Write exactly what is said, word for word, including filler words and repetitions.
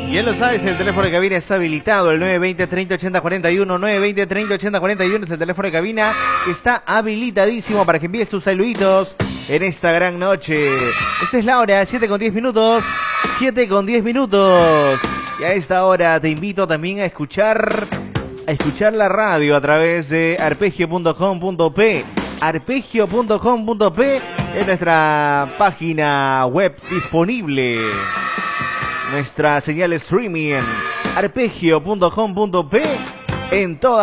Ya lo sabes, el teléfono de cabina está habilitado, el nueve veinte, treinta, ochenta, cuarenta y uno, nueve veinte, treinta, ochenta, cuarenta y uno es el teléfono de cabina, está habilitadísimo para que envíes tus saluditos en esta gran noche. Esta es la hora, siete con diez minutos, siete con diez minutos. Y a esta hora te invito también a escuchar, a escuchar la radio a través de arpegio punto com punto pe, arpegio punto com punto pe es nuestra página web disponible. Nuestra señal streaming, arpegio punto com punto pe en todas